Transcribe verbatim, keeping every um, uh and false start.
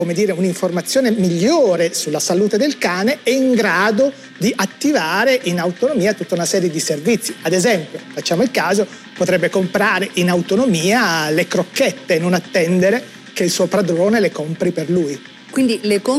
come dire, un'informazione migliore sulla salute del cane, è in grado di attivare in autonomia tutta una serie di servizi. Ad esempio, facciamo il caso, potrebbe comprare in autonomia le crocchette e non attendere che il suo padrone le compri per lui. Quindi le